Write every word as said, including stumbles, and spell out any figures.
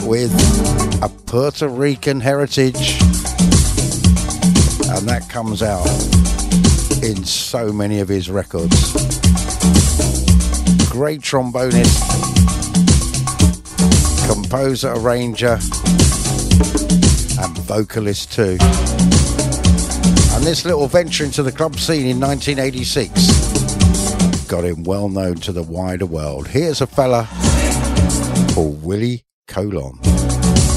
with a Puerto Rican heritage, and that comes out in so many of his records. Great trombonist, composer, arranger, and vocalist too. And this little venture into the club scene in nineteen eighty-six got him well known to the wider world. Here's a fella called Willie Colon.